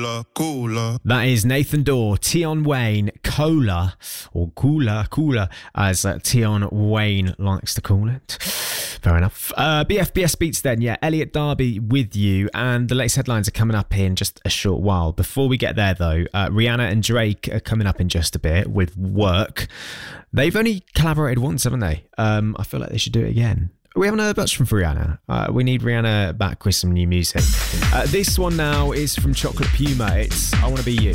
That is Nathan Dorr, Tion Wayne, Cola, or Cooler, as Tion Wayne likes to call it. Fair enough. BFBS Beats then, yeah. Elliot Darby with you, and the latest headlines are coming up in just a short while. Before we get there, though, Rihanna and Drake are coming up in just a bit with Work. They've only collaborated once, haven't they? I feel like they should do it again. We haven't heard much from Rihanna. We need Rihanna back with some new music. This one now is from Chocolate Puma. It's I Wanna Be You.